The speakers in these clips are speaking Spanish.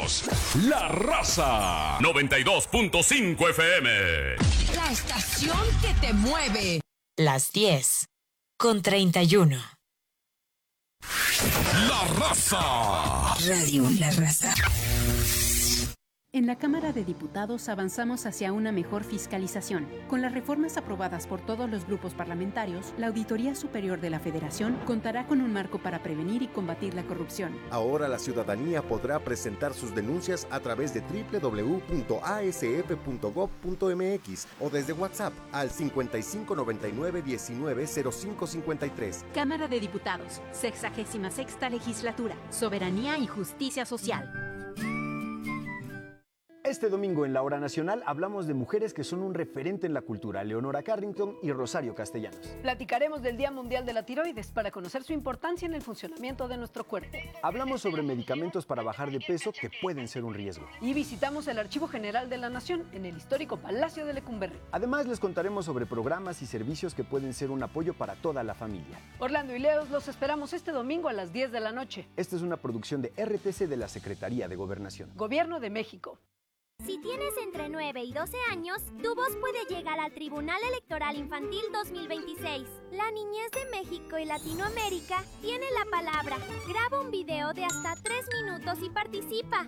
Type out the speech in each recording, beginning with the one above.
Somos La Raza 92.5 FM. La estación que te mueve. Las 10:31. La Raza. Radio La Raza. En la Cámara de Diputados avanzamos hacia una mejor fiscalización. Con las reformas aprobadas por todos los grupos parlamentarios, la Auditoría Superior de la Federación contará con un marco para prevenir y combatir la corrupción. Ahora la ciudadanía podrá presentar sus denuncias a través de www.asf.gov.mx o desde WhatsApp al 5599190553. Cámara de Diputados, 66ª Legislatura, Soberanía y Justicia Social. Este domingo en la Hora Nacional hablamos de mujeres que son un referente en la cultura, Leonora Carrington y Rosario Castellanos. Platicaremos del Día Mundial de la Tiroides para conocer su importancia en el funcionamiento de nuestro cuerpo. Hablamos sobre medicamentos para bajar de peso que pueden ser un riesgo. Y visitamos el Archivo General de la Nación en el histórico Palacio de Lecumberri. Además les contaremos sobre programas y servicios que pueden ser un apoyo para toda la familia. Orlando y Leos los esperamos este domingo a las 10 de la noche. Esta es una producción de RTC de la Secretaría de Gobernación. Gobierno de México. Si tienes entre 9 y 12 años, tu voz puede llegar al Tribunal Electoral Infantil 2026. La niñez de México y Latinoamérica tiene la palabra. Graba un video de hasta 3 minutos y participa.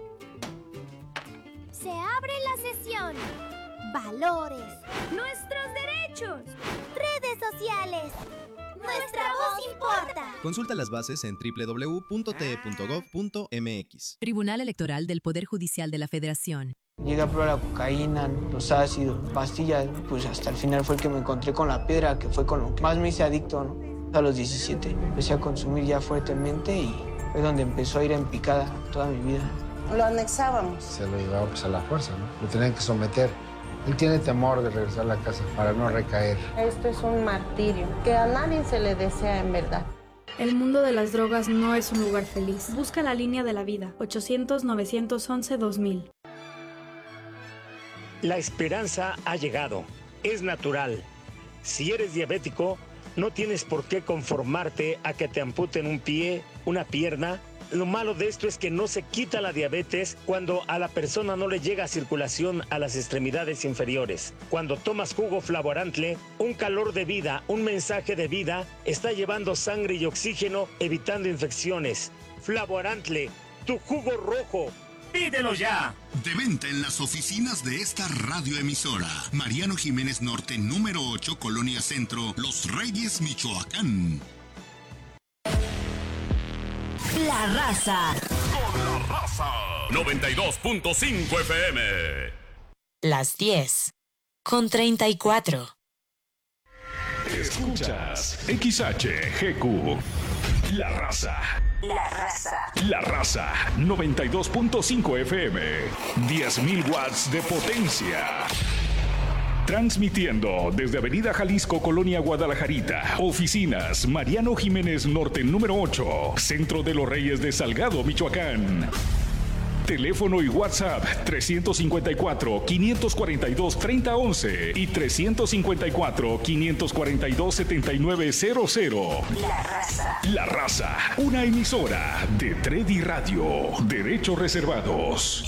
Se abre la sesión. Valores. Nuestros derechos. Redes sociales. Nuestra voz importa. Consulta las bases en www.te.gov.mx. Tribunal Electoral del Poder Judicial de la Federación. Llegué a probar la cocaína, los ácidos, pastillas, pues hasta el final fue el que me encontré con la piedra, que fue con lo que más me hice adicto, ¿no? A los 17 empecé a consumir ya fuertemente y fue donde empezó a ir en picada toda mi vida. Lo anexábamos. Se lo llevaba pues a la fuerza, ¿no? Lo tenían que someter. Él tiene temor de regresar a la casa para no recaer. Esto es un martirio que a nadie se le desea en verdad. El mundo de las drogas no es un lugar feliz. Busca la línea de la vida. 800-911-2000. La esperanza ha llegado. Es natural. Si eres diabético, no tienes por qué conformarte a que te amputen un pie, una pierna. Lo malo de esto es que no se quita la diabetes cuando a la persona no le llega circulación a las extremidades inferiores. Cuando tomas jugo Flavorantle, un calor de vida, un mensaje de vida, está llevando sangre y oxígeno, evitando infecciones. Flavorantle, tu jugo rojo. ¡Pídelo ya! De venta en las oficinas de esta radioemisora. Mariano Jiménez Norte, número 8, Colonia Centro, Los Reyes, Michoacán. La Raza. Con La Raza. 92.5 FM. Las 10:34. Escuchas XHGQ. La Raza. La Raza. La Raza. 92.5 FM. 10.000 watts de potencia. Transmitiendo desde Avenida Jalisco, Colonia Guadalajarita. Oficinas Mariano Jiménez Norte, número 8. Centro de los Reyes de Salgado, Michoacán. Teléfono y WhatsApp 354-542-3011 y 354-542-7900. La Raza. La Raza, una emisora de Tredi Radio. Derechos reservados.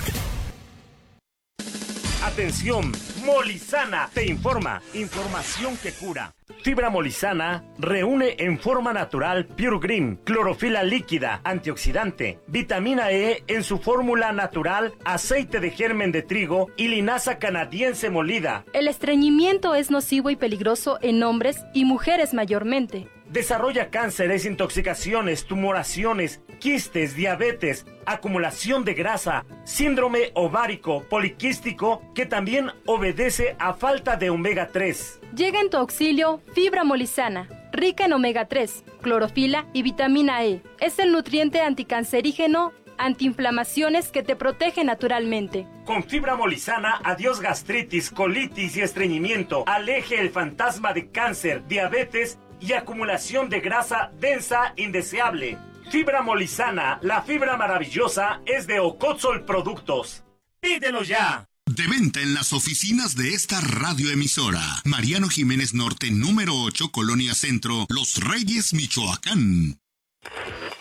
Atención, Molizana te informa. Información que cura. Fibra Molizana reúne en forma natural Pure Green, clorofila líquida, antioxidante, vitamina E en su fórmula natural, aceite de germen de trigo y linaza canadiense molida. El estreñimiento es nocivo y peligroso en hombres y mujeres mayormente. Desarrolla cánceres, intoxicaciones, tumoraciones, quistes, diabetes, acumulación de grasa, síndrome ovárico poliquístico que también obedece a falta de omega 3. Llega en tu auxilio Fibra Molizana, rica en omega 3, clorofila y vitamina E. Es el nutriente anticancerígeno, antiinflamaciones que te protege naturalmente. Con Fibra Molizana, adiós gastritis, colitis y estreñimiento. Aleje el fantasma de cáncer, diabetes y acumulación de grasa densa indeseable. Fibra Molizana, la fibra maravillosa, es de Ocotzol Productos. ¡Pídelo ya! De venta en las oficinas de esta radioemisora. Mariano Jiménez Norte, número 8, Colonia Centro, Los Reyes, Michoacán.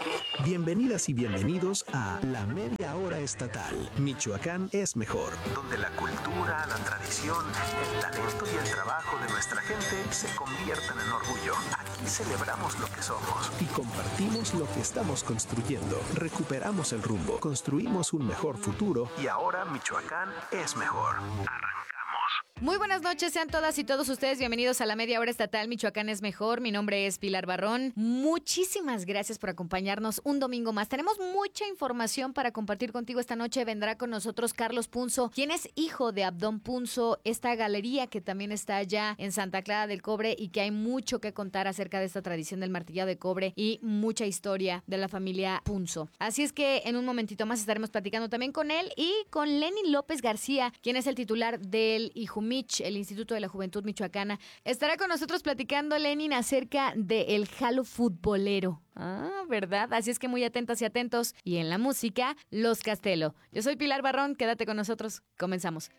Bienvenidas y bienvenidos a La Media Hora Estatal. Michoacán es mejor. Donde la cultura, la tradición, el talento y el trabajo de nuestra gente se convierten en orgullo. Aquí celebramos lo que somos y compartimos lo que estamos construyendo. Recuperamos el rumbo, construimos un mejor futuro y ahora Michoacán es mejor. Muy buenas noches, sean todas y todos ustedes bienvenidos a la Media Hora Estatal Michoacán es mejor. Mi nombre es Pilar Barrón. Muchísimas gracias por acompañarnos un domingo más. Tenemos mucha información para compartir contigo esta noche. Vendrá con nosotros Carlos Punzo, quien es hijo de Abdón Punzo, esta galería que también está allá en Santa Clara del Cobre y que hay mucho que contar acerca de esta tradición del martillado de cobre y mucha historia de la familia Punzo. Así es que en un momentito más estaremos platicando también con él y con Lenin López García, quien es el titular del IJUMICH, el Instituto de la Juventud Michoacana. Estará con nosotros platicando Lenin acerca del jalo futbolero. Ah, ¿verdad? Así es que muy atentas y atentos. Y en la música, Los Castelo. Yo soy Pilar Barrón, quédate con nosotros. Comenzamos.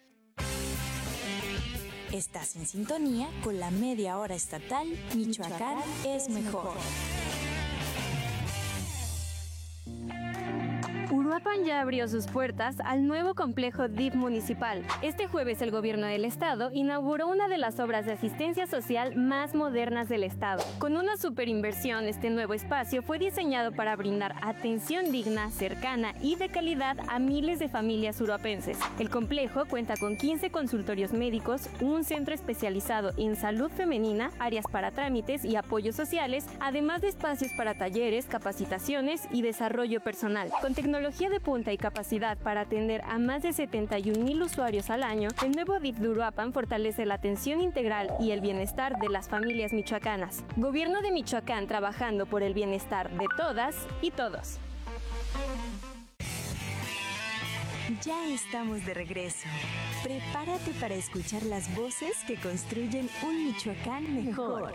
Estás en sintonía con la Media Hora Estatal Michoacán es mejor. Uruapan ya abrió sus puertas al nuevo complejo DIF municipal. Este jueves el gobierno del estado inauguró una de las obras de asistencia social más modernas del estado. Con una superinversión, este nuevo espacio fue diseñado para brindar atención digna, cercana y de calidad a miles de familias uruapenses. El complejo cuenta con 15 consultorios médicos, un centro especializado en salud femenina, áreas para trámites y apoyos sociales, además de espacios para talleres, capacitaciones y desarrollo personal. Con tecnología de punta y capacidad para atender a más de 71,000 usuarios al año, el nuevo DIF de Uruapan fortalece la atención integral y el bienestar de las familias michoacanas. Gobierno de Michoacán trabajando por el bienestar de todas y todos. Ya estamos de regreso. Prepárate para escuchar las voces que construyen un Michoacán mejor.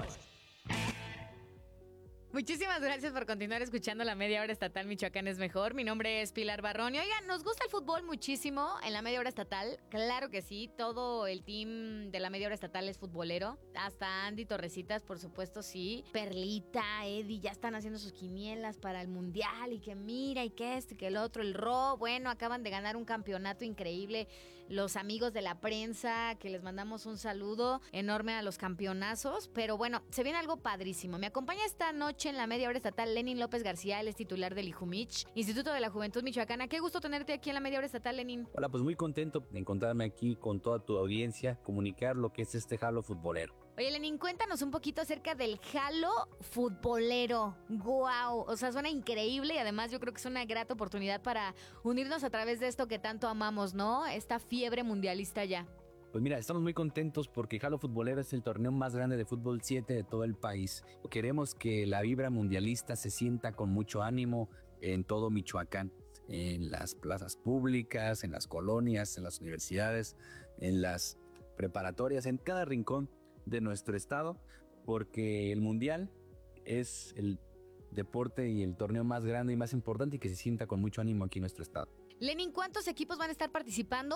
Muchísimas gracias por continuar escuchando la Media Hora Estatal Michoacán es mejor. Mi nombre es Pilar Barrón. Y oigan, nos gusta el fútbol muchísimo en la Media Hora Estatal. Claro que sí, todo el team de la Media Hora Estatal es futbolero. Hasta Andy Torrecitas, por supuesto, sí. Perlita, Eddie, ya están haciendo sus quinielas para el Mundial. Y que mira, y que esto, y que el otro, el Ro. Bueno, acaban de ganar un campeonato increíble. Los amigos de la prensa, que les mandamos un saludo enorme a los campeonazos. Pero bueno, se viene algo padrísimo. Me acompaña esta noche en la Media Hora Estatal Lenin López García, él es titular del IJUMICH, Instituto de la Juventud Michoacana. Qué gusto tenerte aquí en la Media Hora Estatal, Lenin. Hola, pues muy contento de encontrarme aquí con toda tu audiencia, comunicar lo que es este jalo futbolero. Oye, Lenin, cuéntanos un poquito acerca del jalo futbolero. ¡Guau! O sea, suena increíble y además yo creo que es una grata oportunidad para unirnos a través de esto que tanto amamos, ¿no? Esta fiebre mundialista ya. Pues mira, estamos muy contentos porque Jalo Futbolero es el torneo más grande de fútbol 7 de todo el país. Queremos que la vibra mundialista se sienta con mucho ánimo en todo Michoacán, en las plazas públicas, en las colonias, en las universidades, en las preparatorias, en cada rincón de nuestro estado, porque el mundial es el deporte y el torneo más grande y más importante y que se sienta con mucho ánimo aquí en nuestro estado. Lenin, ¿cuántos equipos van a estar participando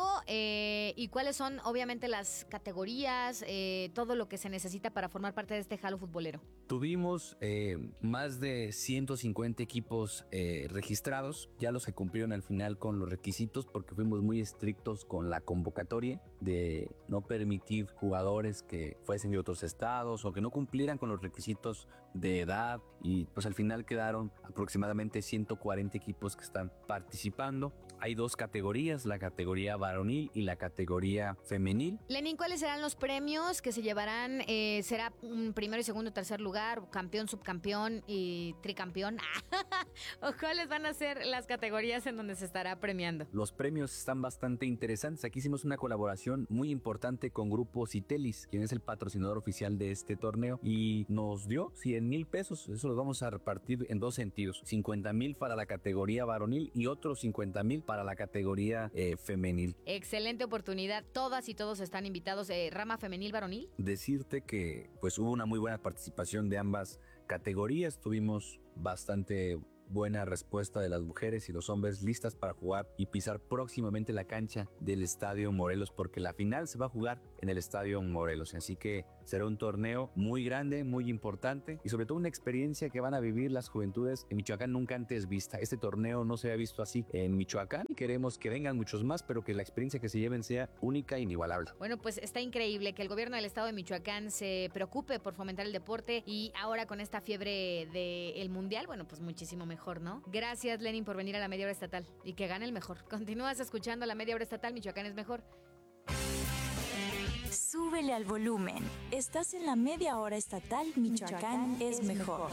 y cuáles son obviamente las categorías, todo lo que se necesita para formar parte de este jalo futbolero? Tuvimos más de 150 equipos registrados, ya los que cumplieron al final con los requisitos porque fuimos muy estrictos con la convocatoria de no permitir jugadores que fuesen de otros estados o que no cumplieran con los requisitos de edad y pues al final quedaron aproximadamente 140 equipos que están participando. Hay dos categorías, la categoría varonil y la categoría femenil. Lenin, ¿cuáles serán los premios que se llevarán? ¿Será un primero, segundo, tercer lugar, campeón, subcampeón y tricampeón? ¿O cuáles van a ser las categorías en donde se estará premiando? Los premios están bastante interesantes. Aquí hicimos una colaboración muy importante con Grupo Citelis, quien es el patrocinador oficial de este torneo, y nos dio 100,000 pesos. Eso lo vamos a repartir en dos sentidos: 50,000 para la categoría varonil y otros 50,000 para la categoría femenil. Excelente oportunidad. Todas y todos están invitados. ¿Rama femenil, varonil? Decirte que pues hubo una muy buena participación de ambas categorías. Tuvimos bastante buena respuesta de las mujeres y los hombres listas para jugar y pisar próximamente la cancha del Estadio Morelos, porque la final se va a jugar en el Estadio Morelos. Así que Será un torneo muy grande, muy importante y sobre todo una experiencia que van a vivir las juventudes en Michoacán nunca antes vista. Este torneo no se ha visto así en Michoacán y queremos que vengan muchos más, pero que la experiencia que se lleven sea única e inigualable. Bueno, pues está increíble que el gobierno del estado de Michoacán se preocupe por fomentar el deporte y ahora con esta fiebre del mundial, bueno, pues muchísimo mejor, ¿no? Gracias, Lenin, por venir a la Media Hora Estatal y que gane el mejor. Continúas escuchando la Media Hora Estatal, Michoacán es mejor. Súbele al volumen. Estás en la Media Hora Estatal, Michoacán es mejor.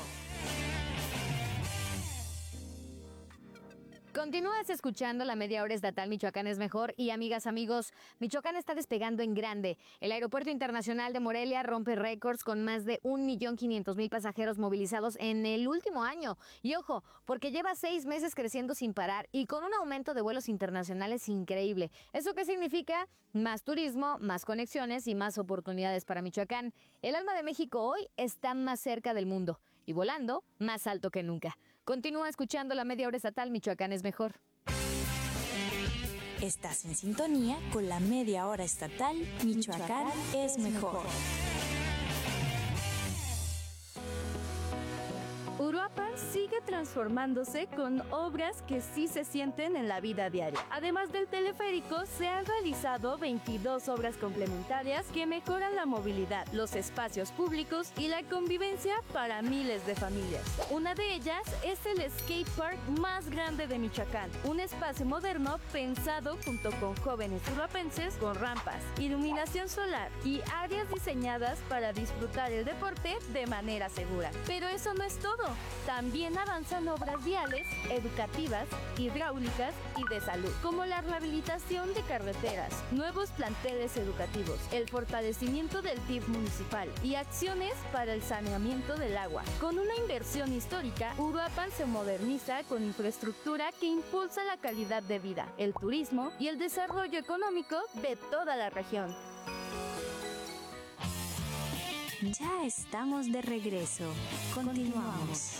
Continúas escuchando la Media Hora Estatal, Michoacán es mejor. Y amigas, amigos, Michoacán está despegando en grande. El Aeropuerto Internacional de Morelia rompe récords con más de 1.500.000 pasajeros movilizados en el último año. Y ojo, porque lleva 6 meses creciendo sin parar y con un aumento de vuelos internacionales increíble. ¿Eso qué significa? Más turismo, más conexiones y más oportunidades para Michoacán. El alma de México hoy está más cerca del mundo y volando más alto que nunca. Continúa escuchando la Media Hora Estatal, Michoacán es mejor. Estás en sintonía con la Media Hora Estatal, Michoacán es mejor. Uruapan sigue transformándose con obras que sí se sienten en la vida diaria. Además del teleférico, se han realizado 22 obras complementarias que mejoran la movilidad, los espacios públicos y la convivencia para miles de familias. Una de ellas es el skate park más grande de Michoacán, un espacio moderno pensado junto con jóvenes uruapenses con rampas, iluminación solar y áreas diseñadas para disfrutar el deporte de manera segura. Pero eso no es todo. También avanzan obras viales, educativas, hidráulicas y de salud, como la rehabilitación de carreteras, nuevos planteles educativos, el fortalecimiento del DIF municipal y acciones para el saneamiento del agua. Con una inversión histórica, Uruapan se moderniza con infraestructura que impulsa la calidad de vida, el turismo y el desarrollo económico de toda la región. Ya estamos de regreso. Continuamos.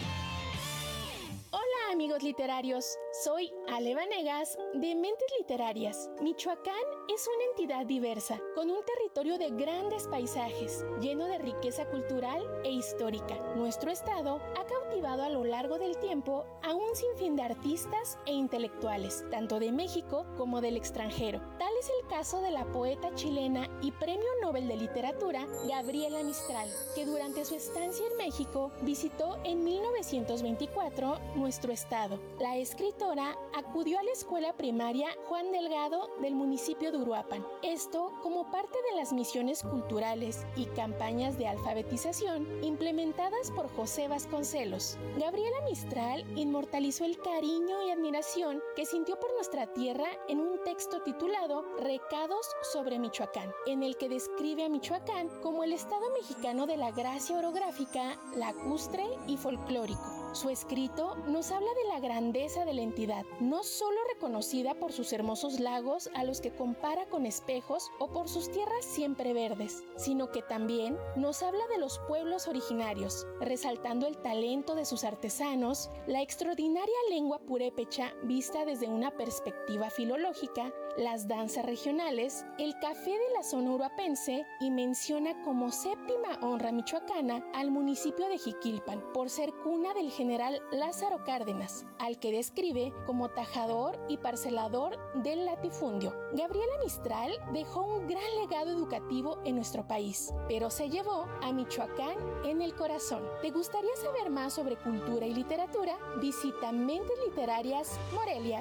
Hola amigos literarios, soy Ale Vanegas de Mentes Literarias. Michoacán es una entidad diversa, con un territorio de grandes paisajes, lleno de riqueza cultural e histórica. Nuestro estado ha cautivado a lo largo del tiempo a un sinfín de artistas e intelectuales, tanto de México como del extranjero. Tal es el caso de la poeta chilena y Premio Nobel de Literatura, Gabriela Mistral, que durante su estancia en México visitó en 1924 nuestro estado. La escritora acudió a la escuela primaria Juan Delgado del municipio de Uruapan. Esto como parte de las misiones culturales y campañas de alfabetización implementadas por José Vasconcelos. Gabriela Mistral inmortalizó el cariño y admiración que sintió por nuestra tierra en un texto titulado Recados sobre Michoacán, en el que describe a Michoacán como el estado mexicano de la gracia orográfica, lacustre y folclórico. Su escrito nos habla de la grandeza de la entidad, no solo reconocida por sus hermosos lagos a los que compara con espejos o por sus tierras siempre verdes, sino que también nos habla de los pueblos originarios, resaltando el talento de sus artesanos, la extraordinaria lengua purépecha vista desde una perspectiva filológica, las danzas regionales, el café de la zona uruapense y menciona como séptima honra michoacana al municipio de Jiquilpan, por ser cuna del general Lázaro Cárdenas, al que describe como tajador y parcelador del latifundio. Gabriela Mistral dejó un gran legado educativo en nuestro país, pero se llevó a Michoacán en el corazón. ¿Te gustaría saber más sobre cultura y literatura? Visita Mentes Literarias Morelia.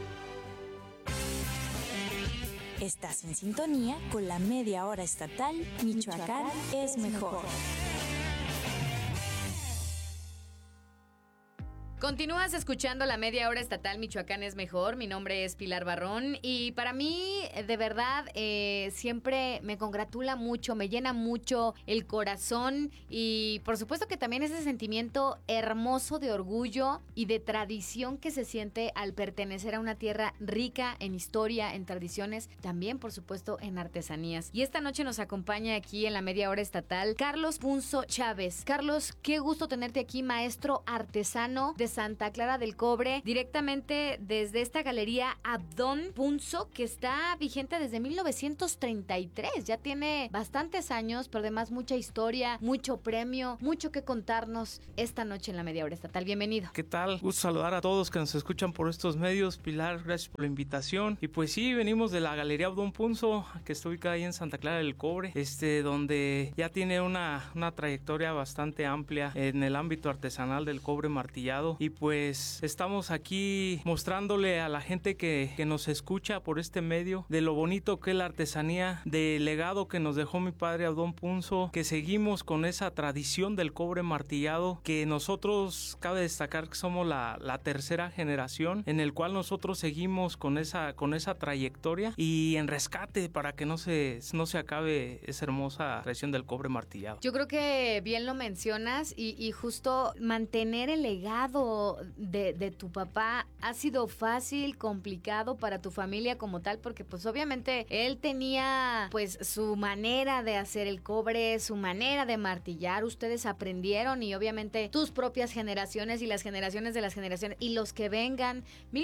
Estás en sintonía con la Media Hora Estatal, Michoacán es mejor. Continúas escuchando la Media Hora Estatal, Michoacán es mejor. Mi nombre es Pilar Barrón y para mí, de verdad, siempre me congratula mucho, me llena mucho el corazón y por supuesto que también ese sentimiento hermoso de orgullo y de tradición que se siente al pertenecer a una tierra rica en historia, en tradiciones, también por supuesto en artesanías. Y esta noche nos acompaña aquí en la Media Hora Estatal Carlos Punzo Chávez. Carlos, qué gusto tenerte aquí, maestro artesano de Santa Clara del Cobre, directamente desde esta galería Abdón Punzo, que está vigente desde 1933. Ya tiene bastantes años, pero además mucha historia, mucho premio, mucho que contarnos esta noche en la Media Hora Estatal. Bienvenido. ¿Qué tal? Gusto saludar a todos que nos escuchan por estos medios. Pilar, gracias por la invitación. Y pues sí, venimos de la galería Abdón Punzo, que está ubicada ahí en Santa Clara del Cobre, donde ya tiene una trayectoria bastante amplia en el ámbito artesanal del cobre martillado. Y pues estamos aquí mostrándole a la gente que nos escucha por este medio de lo bonito que es la artesanía, del legado que nos dejó mi padre Abdón Punzo, que seguimos con esa tradición del cobre martillado, que nosotros, cabe destacar que somos la tercera generación en el cual nosotros seguimos con esa trayectoria y en rescate para que no se acabe esa hermosa tradición del cobre martillado. Yo creo que bien lo mencionas y justo mantener el legado de tu papá ha sido fácil, complicado para tu familia como tal, porque pues obviamente él tenía pues su manera de hacer el cobre, su manera de martillar, ustedes aprendieron y obviamente tus propias generaciones y las generaciones de las generaciones y los que vengan.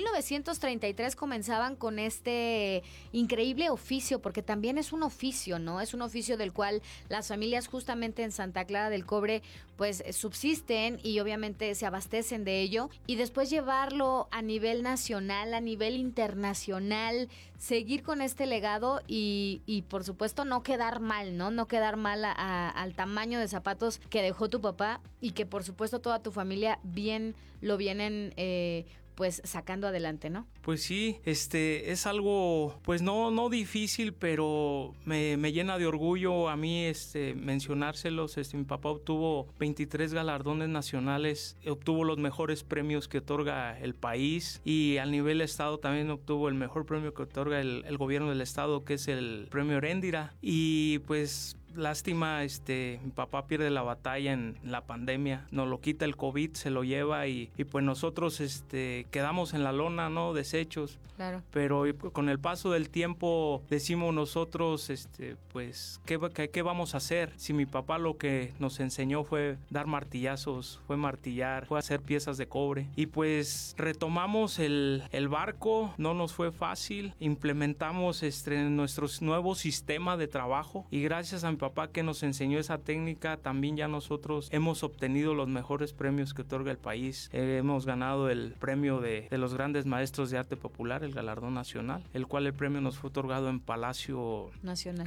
1933 comenzaban con este increíble oficio, porque también es un oficio, ¿no? Es un oficio del cual las familias justamente en Santa Clara del Cobre pues subsisten y obviamente se abastecen de ello, y después llevarlo a nivel nacional, a nivel internacional, seguir con este legado y por supuesto no quedar mal, ¿no? No quedar mal al tamaño de zapatos que dejó tu papá y que por supuesto toda tu familia lo vienen pues sacando adelante, ¿no? Pues sí, es algo pues no difícil, pero me llena de orgullo a mí mencionárselos. Mi papá obtuvo 23 galardones nacionales, obtuvo los mejores premios que otorga el país, y al nivel estado también obtuvo el mejor premio que otorga el gobierno del estado, que es el premio Heréndira. Y pues lástima, mi papá pierde la batalla en la pandemia, nos lo quita el COVID, se lo lleva y pues nosotros quedamos en la lona, ¿no? Deshechos. Claro. Pero con el paso del tiempo decimos nosotros, pues, ¿qué vamos a hacer? Si mi papá lo que nos enseñó fue dar martillazos, fue martillar, fue hacer piezas de cobre. Y pues retomamos el barco, no nos fue fácil, implementamos nuestro nuevo sistema de trabajo, y gracias a mi papá que nos enseñó esa técnica, también ya nosotros hemos obtenido los mejores premios que otorga el país. Hemos ganado el premio de los grandes maestros de arte popular, el galardón nacional, el cual el premio nos fue otorgado en Palacio Nacional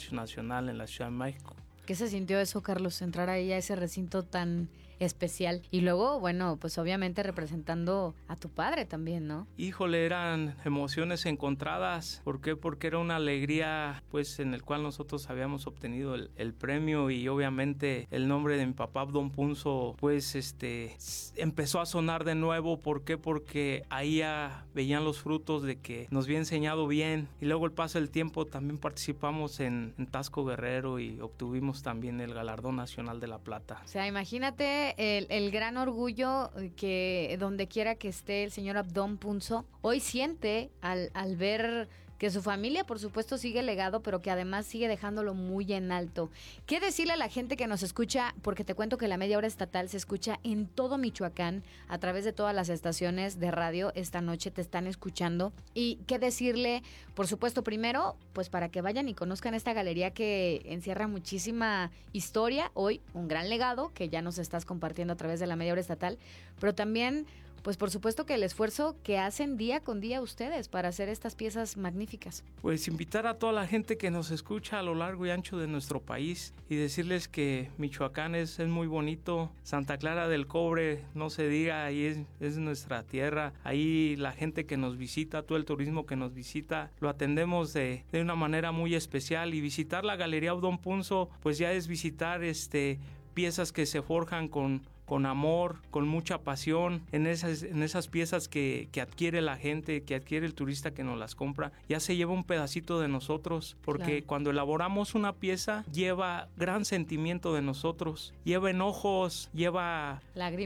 en la Ciudad de México. ¿Qué se sintió eso, Carlos, entrar ahí a ese recinto tan especial? Y luego, bueno, pues obviamente representando a tu padre también, ¿no? Híjole, eran emociones encontradas. ¿Por qué? Porque era una alegría, pues, en el cual nosotros habíamos obtenido el premio, y obviamente el nombre de mi papá, Abdón Punzo, pues, empezó a sonar de nuevo. ¿Por qué? Porque ahí ya veían los frutos de que nos había enseñado bien, y luego el paso del tiempo también participamos en Tasco Guerrero y obtuvimos también el Galardón Nacional de la Plata. O sea, imagínate el gran orgullo que donde quiera que esté el señor Abdón Punzo hoy siente al ver que su familia, por supuesto, sigue el legado, pero que además sigue dejándolo muy en alto. ¿Qué decirle a la gente que nos escucha? Porque te cuento que la Media Hora Estatal se escucha en todo Michoacán, a través de todas las estaciones de radio. Esta noche te están escuchando. ¿Y qué decirle? Por supuesto, primero, pues para que vayan y conozcan esta galería que encierra muchísima historia. Hoy, un gran legado que ya nos estás compartiendo a través de la Media Hora Estatal, pero también, pues por supuesto que el esfuerzo que hacen día con día ustedes para hacer estas piezas magníficas. Pues invitar a toda la gente que nos escucha a lo largo y ancho de nuestro país y decirles que Michoacán es muy bonito. Santa Clara del Cobre, no se diga, ahí es nuestra tierra. Ahí la gente que nos visita, todo el turismo que nos visita, lo atendemos de una manera muy especial. Y visitar la Galería Abdón Punzo, pues ya es visitar piezas que se forjan con amor, con mucha pasión, en esas piezas que adquiere la gente, que adquiere el turista que nos las compra, ya se lleva un pedacito de nosotros, porque claro, cuando elaboramos una pieza lleva gran sentimiento de nosotros, lleva enojos, lleva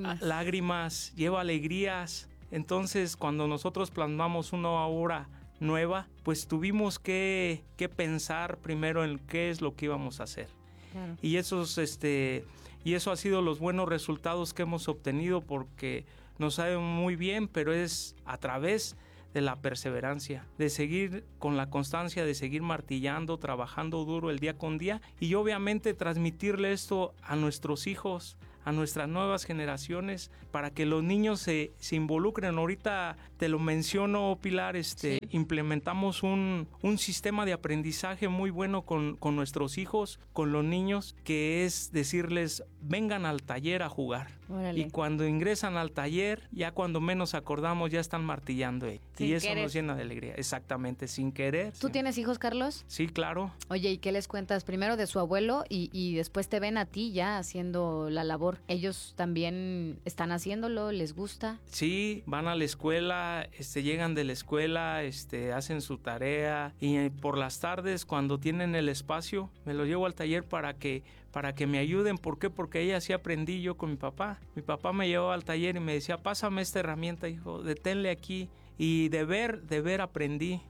lágrimas, lleva alegrías. Entonces, cuando nosotros plasmamos una obra nueva, pues tuvimos que pensar primero en qué es lo que íbamos a hacer. Claro. Y eso ha sido los buenos resultados que hemos obtenido, porque nos sabe muy bien, pero es a través de la perseverancia, de seguir con la constancia, de seguir martillando, trabajando duro el día con día y obviamente transmitirle esto a nuestros hijos, a nuestras nuevas generaciones, para que los niños se involucren. Ahorita te lo menciono, Pilar, implementamos un sistema de aprendizaje muy bueno con nuestros hijos, con los niños, que es decirles, vengan al taller a jugar. Órale. Y cuando ingresan al taller, ya cuando menos acordamos, ya están martillando. Y eso nos llena de alegría. Exactamente, sin querer. ¿Tú tienes hijos, Carlos? Sí, claro. Oye, ¿y qué les cuentas? Primero de su abuelo y después te ven a ti ya haciendo la labor. ¿Ellos también están haciéndolo? ¿Les gusta? Sí, van a la escuela, llegan de la escuela, hacen su tarea y por las tardes cuando tienen el espacio me los llevo al taller para que me ayuden. ¿Por qué? Porque ella sí aprendí yo con mi papá. Mi papá me llevaba al taller y me decía, pásame esta herramienta, hijo, deténle aquí. Y de ver aprendí.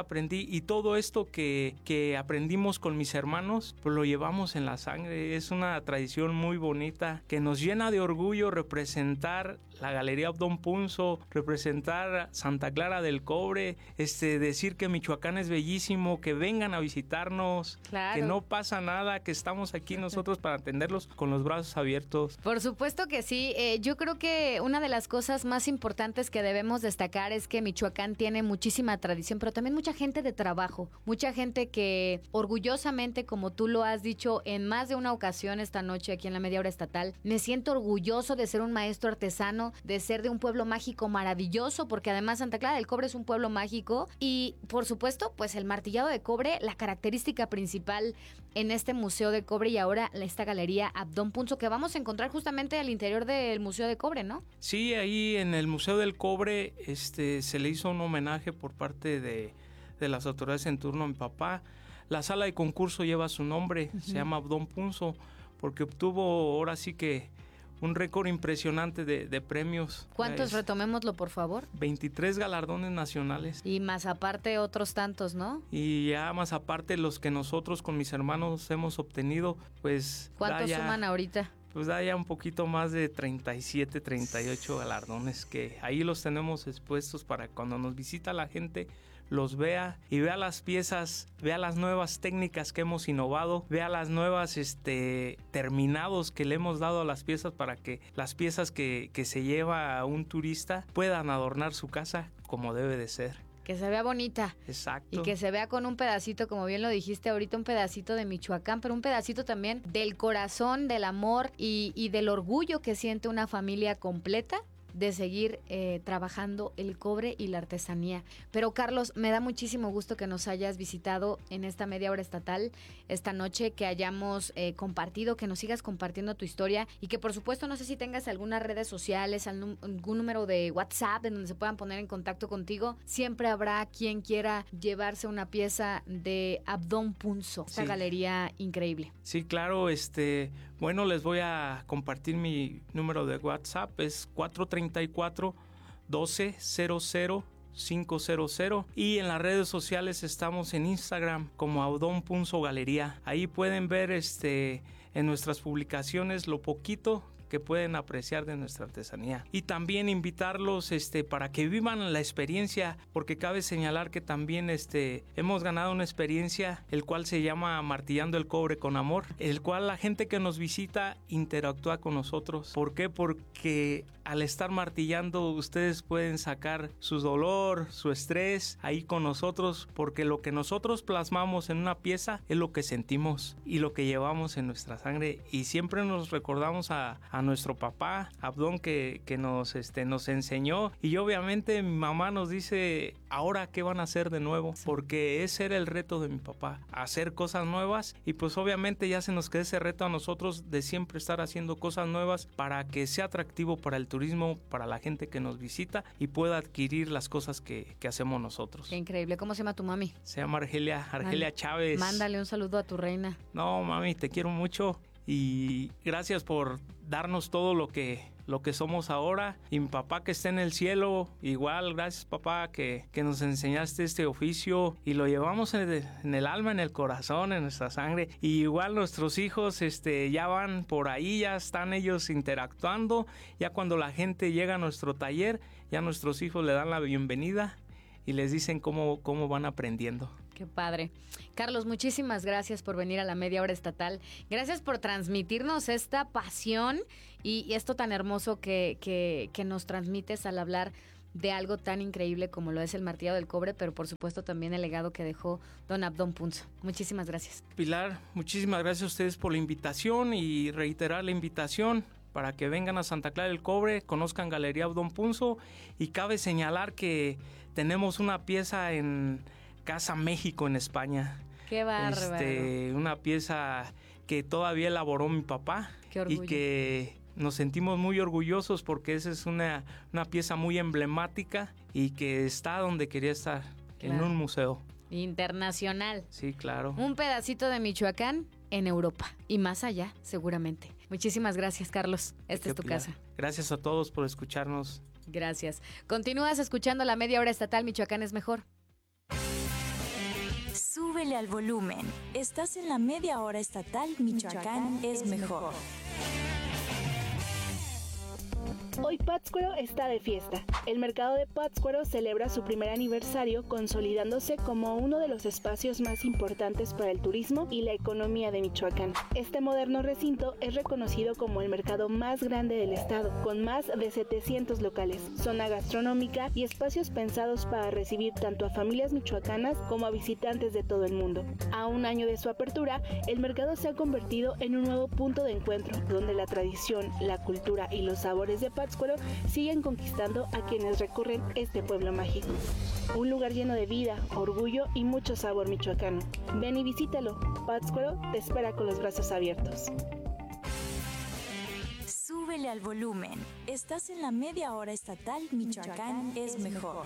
Y todo esto que aprendimos con mis hermanos, pues lo llevamos en la sangre. Es una tradición muy bonita que nos llena de orgullo representar la Galería Abdón Punzo, representar Santa Clara del Cobre, decir que Michoacán es bellísimo, que vengan a visitarnos, claro, que no pasa nada, que estamos aquí nosotros para atenderlos con los brazos abiertos. Por supuesto que sí. Yo creo que una de las cosas más importantes que debemos destacar es que Michoacán tiene muchísima tradición, pero también mucha gente de trabajo, mucha gente que orgullosamente, como tú lo has dicho en más de una ocasión esta noche aquí en la Media Hora Estatal, me siento orgulloso de ser un maestro artesano, de ser de un pueblo mágico maravilloso, porque además Santa Clara del Cobre es un pueblo mágico y por supuesto pues el martillado de cobre, la característica principal en este Museo de Cobre y ahora esta Galería Abdón Punzo que vamos a encontrar justamente al interior del Museo de Cobre, ¿no? Sí, ahí en el Museo del Cobre se le hizo un homenaje por parte de las autoridades en turno a mi papá. La sala de concurso lleva su nombre, se llama Abdón Punzo, porque obtuvo ahora sí que un récord impresionante de premios. ¿Cuántos? Retomémoslo, por favor. 23 galardones nacionales. Y más aparte otros tantos, ¿no? Y ya más aparte los que nosotros con mis hermanos hemos obtenido, pues... ¿Cuántos suman ahorita? Pues da ya un poquito más de 37, 38 galardones que ahí los tenemos expuestos para cuando nos visita la gente los vea y vea las piezas, vea las nuevas técnicas que hemos innovado, vea las nuevas terminados que le hemos dado a las piezas para que las piezas que se lleva a un turista puedan adornar su casa como debe de ser. Que se vea bonita. Exacto. Y que se vea con un pedacito, como bien lo dijiste ahorita, un pedacito de Michoacán, pero un pedacito también del corazón, del amor y del orgullo que siente una familia completa de seguir trabajando el cobre y la artesanía. Pero Carlos, me da muchísimo gusto que nos hayas visitado en esta Media Hora Estatal esta noche, que hayamos compartido, que nos sigas compartiendo tu historia y que por supuesto no sé si tengas algunas redes sociales, algún número de WhatsApp en donde se puedan poner en contacto contigo. Siempre habrá quien quiera llevarse una pieza de Abdón Punzo, esta galería increíble. Sí, claro, bueno, les voy a compartir mi número de WhatsApp, es 434-1200-500 y en las redes sociales estamos en Instagram como Abdón Punzo Galería. Ahí pueden ver en nuestras publicaciones lo poquito que pueden apreciar de nuestra artesanía y también invitarlos para que vivan la experiencia, porque cabe señalar que también hemos ganado una experiencia el cual se llama Martillando el Cobre con Amor, el cual la gente que nos visita interactúa con nosotros. ¿Por qué? Porque al estar martillando ustedes pueden sacar su dolor, su estrés ahí con nosotros, porque lo que nosotros plasmamos en una pieza es lo que sentimos y lo que llevamos en nuestra sangre, y siempre nos recordamos a nuestro papá Abdón que nos enseñó, y obviamente mi mamá nos dice ahora qué van a hacer de nuevo, porque ese era el reto de mi papá, hacer cosas nuevas, y pues obviamente ya se nos queda ese reto a nosotros de siempre estar haciendo cosas nuevas para que sea atractivo para el turismo, para la gente que nos visita y pueda adquirir las cosas que hacemos nosotros. Qué increíble. ¿Cómo se llama tu mami? Se llama Argelia Chávez. Mándale un saludo a tu reina. No, mami, te quiero mucho y gracias por darnos todo lo que lo que somos ahora. Y mi papá que está en el cielo, igual, gracias papá que nos enseñaste este oficio y lo llevamos en el alma, en el corazón, en nuestra sangre. Y igual nuestros hijos ya van por ahí, ya están ellos interactuando. Ya cuando la gente llega a nuestro taller, ya nuestros hijos le dan la bienvenida y les dicen cómo van aprendiendo. Qué padre. Carlos, muchísimas gracias por venir a la Media Hora Estatal. Gracias por transmitirnos esta pasión y esto tan hermoso que nos transmites al hablar de algo tan increíble como lo es el martillado del cobre, pero por supuesto también el legado que dejó don Abdón Punzo. Muchísimas gracias. Pilar, muchísimas gracias a ustedes por la invitación y reiterar la invitación para que vengan a Santa Clara del Cobre, conozcan Galería Abdón Punzo, y cabe señalar que tenemos una pieza en Casa México en España. ¡Qué bárbaro! Una pieza que todavía elaboró mi papá. ¡Qué orgullo! Y que nos sentimos muy orgullosos porque esa es una pieza muy emblemática y que está donde quería estar, claro, en un museo. Internacional. Sí, claro. Un pedacito de Michoacán en Europa y más allá, seguramente. Muchísimas gracias, Carlos. Esta es tu casa. Gracias a todos por escucharnos. Gracias. Continúas escuchando la Media Hora Estatal. Michoacán es mejor. Súbele al volumen. Estás en la Media Hora Estatal. Michoacán es mejor. Hoy Pátzcuaro está de fiesta. El mercado de Pátzcuaro celebra su primer aniversario, consolidándose como uno de los espacios más importantes para el turismo y la economía de Michoacán. Este moderno recinto es reconocido como el mercado más grande del estado, con más de 700 locales, zona gastronómica y espacios pensados para recibir tanto a familias michoacanas como a visitantes de todo el mundo. A un año de su apertura, el mercado se ha convertido en un nuevo punto de encuentro, donde la tradición, la cultura y los sabores de Pátzcuaro siguen conquistando a quienes recorren este pueblo mágico. Un lugar lleno de vida, orgullo y mucho sabor michoacano. Ven y visítalo. Pátzcuaro te espera con los brazos abiertos. Súbele al volumen. Estás en la Media Hora Estatal. Michoacán es mejor.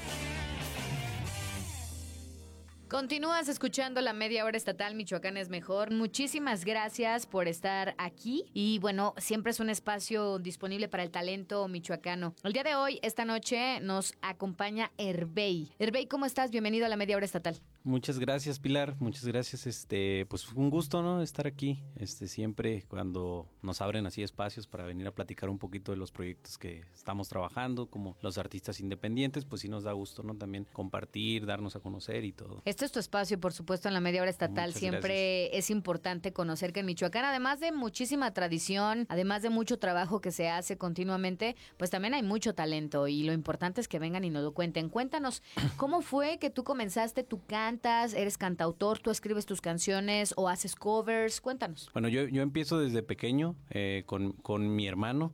Continúas escuchando la Media Hora Estatal. Michoacán es mejor. Muchísimas gracias por estar aquí y bueno, siempre es un espacio disponible para el talento michoacano. El día de hoy, esta noche, nos acompaña Herbey. Herbey, ¿cómo estás? Bienvenido a la Media Hora Estatal. Muchas gracias, Pilar, muchas gracias, pues un gusto, ¿no?, estar aquí, siempre cuando nos abren así espacios para venir a platicar un poquito de los proyectos que estamos trabajando, como los artistas independientes, pues sí nos da gusto, ¿no?, también compartir, darnos a conocer y todo. Este es tu espacio, por supuesto, en la Media Hora Estatal. Muchas siempre gracias. Es importante conocer que en Michoacán, además de muchísima tradición, además de mucho trabajo que se hace continuamente, pues también hay mucho talento y lo importante es que vengan y nos lo cuenten. Cuéntanos, ¿cómo fue que tú comenzaste tu cantas? ¿Eres cantautor? ¿Tú escribes tus canciones o haces covers? Cuéntanos. Bueno, yo empiezo desde pequeño con mi hermano,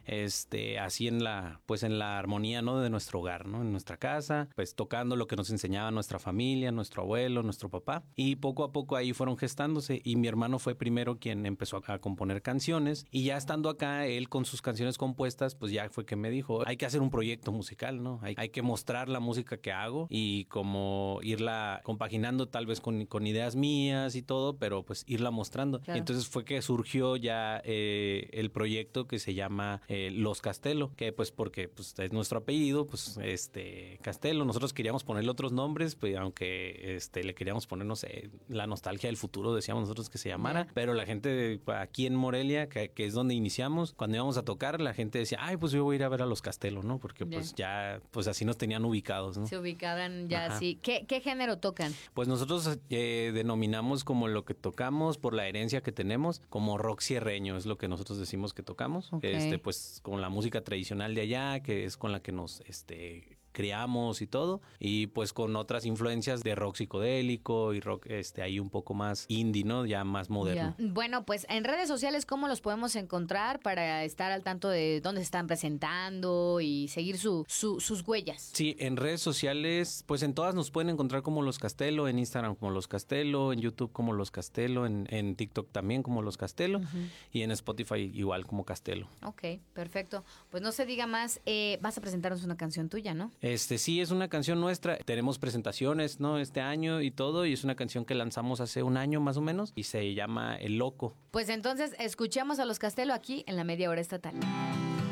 así en la armonía, ¿no?, de nuestro hogar, ¿no?, en nuestra casa, pues tocando lo que nos enseñaba nuestra familia, nuestro abuelo, nuestro papá, y poco a poco ahí fueron gestándose y mi hermano fue primero quien empezó a componer canciones y ya estando acá, él con sus canciones compuestas, pues ya fue que me dijo, hay que hacer un proyecto musical, ¿no? Hay que mostrar la música que hago y como irla compaginando tal vez con ideas mías y todo, pero pues irla mostrando. Claro. Entonces fue que surgió ya el proyecto que se llama Los Castelo, que pues porque pues es nuestro apellido, pues Castelo. Nosotros queríamos ponerle otros nombres, pues aunque le queríamos poner, no sé, la nostalgia del futuro, decíamos nosotros que se llamara, pero la gente aquí en Morelia, que es donde iniciamos, cuando íbamos a tocar, la gente decía, ay, pues yo voy a ir a ver a Los Castelo, ¿no? Porque pues ya, pues así nos tenían ubicados, ¿no? Se ubicaban ya así. ¿Qué género tocan? Pues nosotros denominamos como lo que tocamos por la herencia que tenemos como rock sierreño, es lo que nosotros decimos que tocamos. Okay. Pues con la música tradicional de allá, que es con la que nos creamos y todo, y pues con otras influencias de rock psicodélico y rock ahí un poco más indie, ¿no? Ya más moderno. Yeah. Bueno, pues en redes sociales, ¿cómo los podemos encontrar para estar al tanto de dónde se están presentando y seguir sus huellas? Sí, en redes sociales, pues en todas nos pueden encontrar como Los Castelo, en Instagram como Los Castelo, en YouTube como Los Castelo, en TikTok también como Los Castelo, y en Spotify igual como Castelo. Ok, perfecto. Pues no se diga más, vas a presentarnos una canción tuya, ¿no? Sí, es una canción nuestra. Tenemos presentaciones, ¿no?, este año y todo, y es una canción que lanzamos hace un año más o menos y se llama El Loco. Pues entonces escuchemos a Los Castelo aquí en la Media Hora Estatal.